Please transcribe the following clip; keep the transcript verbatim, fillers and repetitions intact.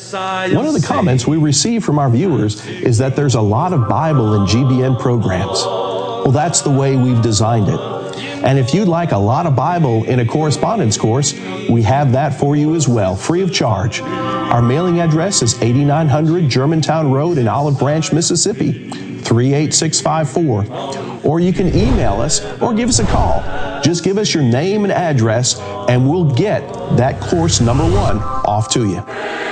One of the comments we receive from our viewers is that there's a lot of Bible in G B N programs. Well, that's the way we've designed it. And if you'd like a lot of Bible in a correspondence course, we have that for you as well, free of charge. Our mailing address is eighty-nine hundred Germantown Road in Olive Branch, Mississippi, three eight six five four. Or you can email us or give us a call. Just give us your name and address, and we'll get that course number one off to you.